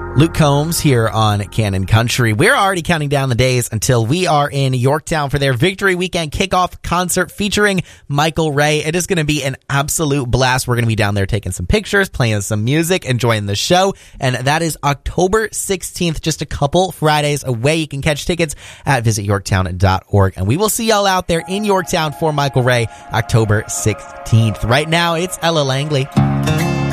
Luke Combs here on Canon Country. We're already counting down the days until we are in Yorktown for their Victory Weekend kickoff concert featuring Michael Ray. It is going to be an absolute blast. We're going to be down there taking some pictures, playing some music, enjoying the show. And that is October 16th, just a couple Fridays away. You can catch tickets at visityorktown.org. And we will see y'all out there in Yorktown for Michael Ray, October 16th. Right now, it's Ella Langley.